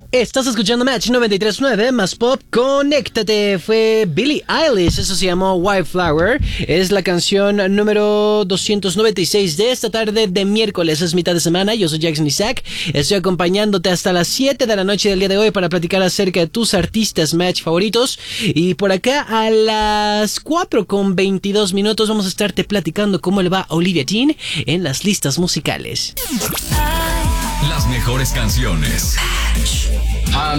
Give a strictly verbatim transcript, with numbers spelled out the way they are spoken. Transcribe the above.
Estás escuchando Match noventa y tres punto nueve, más pop, conéctate. Fue Billie Eilish, eso se llamó Wildflower. Es la canción número doscientos noventa y seis de esta tarde de miércoles. Es mitad de semana, yo soy Jackson Isaac. Estoy acompañándote hasta las siete de la noche del día de hoy para platicar acerca de tus artistas Match favoritos. Y por acá a las cuatro con veintidós minutos vamos a estarte platicando cómo le va a Olivia Dean en las listas musicales. Las mejores canciones.